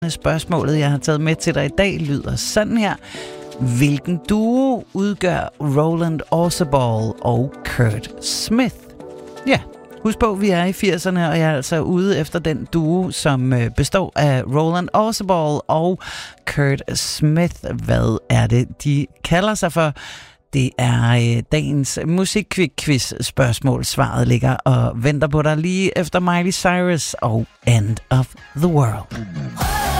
Spørgsmålet, jeg har taget med til dig i dag, lyder sådan her. Hvilken duo udgør Roland Orzabal og Kurt Smith? Ja, husk på, vi er i 80'erne, og jeg er altså ude efter den duo, som består af Roland Orzabal og Kurt Smith. Hvad er det, de kalder sig for? Det er dagens musikquiz spørgsmål. Svaret ligger og venter på dig lige efter Miley Cyrus og End of the World.